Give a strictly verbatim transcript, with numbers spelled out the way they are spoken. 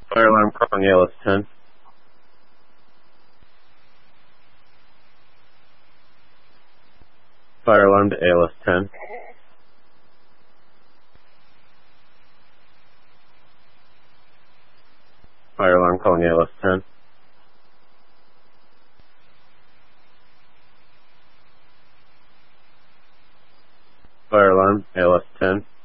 Fire alarm calling A L S ten. Fire alarm to A L S ten. Fire alarm calling A L S ten. Fire alarm, A L S ten.